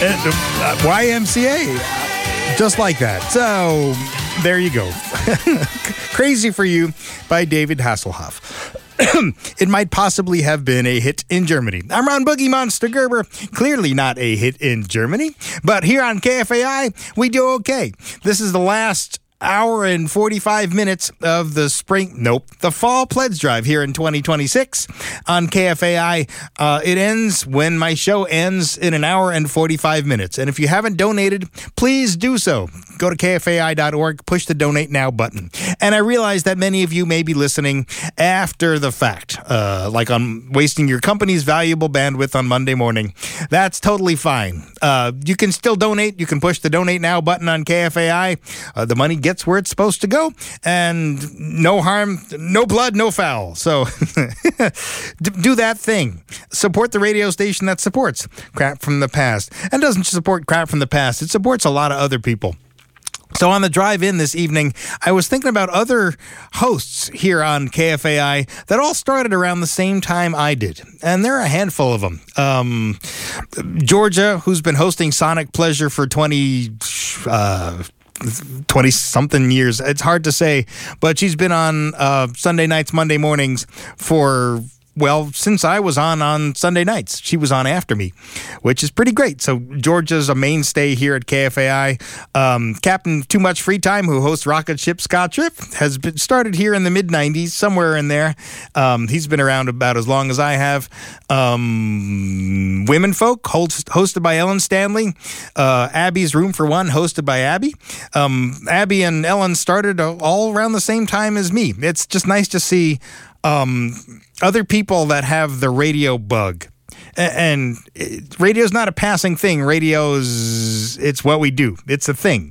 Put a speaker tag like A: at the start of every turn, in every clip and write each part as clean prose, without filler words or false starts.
A: YMCA. Just like that. So, there you go. Crazy for You by David Hasselhoff. It might possibly have been a hit in Germany. I'm Ron Boogie Monster Gerber. Clearly not a hit in Germany. But here on KFAI, we do okay. This is the last hour and 45 minutes of the the fall pledge drive here in 2026 on KFAI. It ends when my show ends in an hour and 45 minutes. And if you haven't donated, please do so. Go to KFAI.org, push the donate now button. And I realize that many of you may be listening after the fact, like on wasting your company's valuable bandwidth on Monday morning. That's totally fine. You can still donate. You can push the donate now button on KFAI. The money gets where it's supposed to go, and no harm, no blood, no foul. So do that thing. Support the radio station that supports crap from the past. And doesn't support crap from the past, it supports a lot of other people. So on the drive in this evening, I was thinking about other hosts here on KFAI that all started around the same time I did. And there are a handful of them. Georgia, who's been hosting Sonic Pleasure for 20-something years. It's hard to say, but she's been on Sunday nights, Monday mornings for, well, since I was on Sunday nights. She was on after me, which is pretty great. So Georgia's a mainstay here at KFAI. Captain Too Much Free Time, who hosts Rocket Ship Scott Tripp, has been started here in the mid-90s, somewhere in there. He's been around about as long as I have. Women Folk, hosted by Ellen Stanley. Abby's Room for One, hosted by Abby. Abby and Ellen started all around the same time as me. It's just nice to see other people that have the radio bug. And radio's not a passing thing. It's what we do. It's a thing.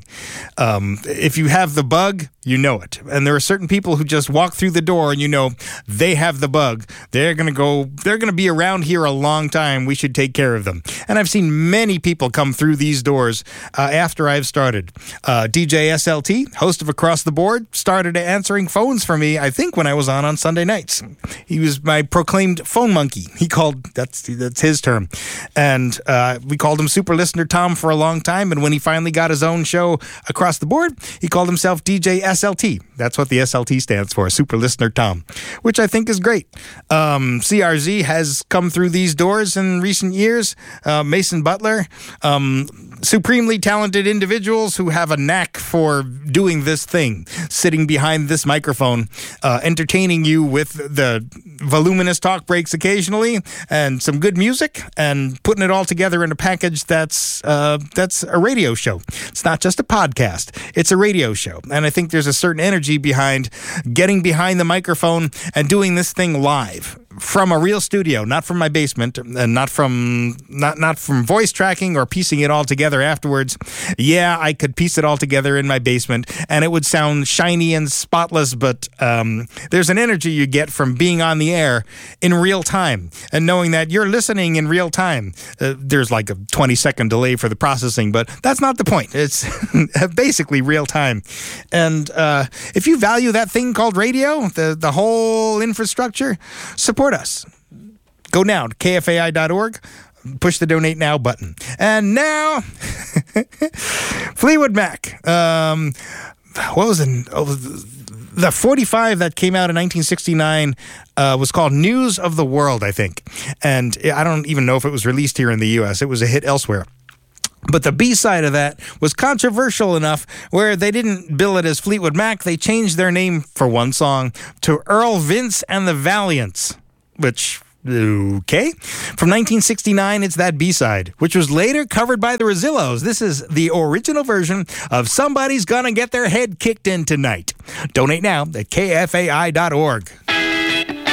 A: If you have the bug, you know it. And there are certain people who just walk through the door and you know they have the bug. They're going to be around here a long time. We should take care of them. And I've seen many people come through these doors after I've started. DJ SLT, host of Across the Board, started answering phones for me, I think, when I was on Sunday nights. He was my proclaimed phone monkey. He called, that's his term. And we called him Super Listener Tom for a long time. And when he finally got his own show Across the Board, he called himself DJ SLT. That's what the SLT stands for, Super Listener Tom, which I think is great. CRZ has come through these doors in recent years. Mason Butler, supremely talented individuals who have a knack for doing this thing, sitting behind this microphone, entertaining you with the voluminous talk breaks occasionally and some good music, and putting it all together in a package that's a radio show. It's not just a podcast. It's a radio show. And I think there's a certain energy behind getting behind the microphone and doing this thing live from a real studio, not from my basement, and not from voice tracking or piecing it all together afterwards. Yeah, I could piece it all together in my basement and it would sound shiny and spotless, but there's an energy you get from being on the air in real time and knowing that you're listening in real time. There's like a 20-second delay for the processing, but that's not the point. It's basically real time. And if you value that thing called radio, the whole infrastructure, support us. Go now to KFAI.org, push the donate now button. And now, Fleetwood Mac. What was it? The 45 that came out in 1969 was called News of the World, I think. And I don't even know if it was released here in the U.S. It was a hit elsewhere. But the B-side of that was controversial enough where they didn't bill it as Fleetwood Mac. They changed their name for one song to Earl Vince and the Valiants, which, okay. From 1969, it's that B-side, which was later covered by the Rosillos. This is the original version of Somebody's Gonna Get Their Head Kicked In Tonight. Donate now at KFAI.org.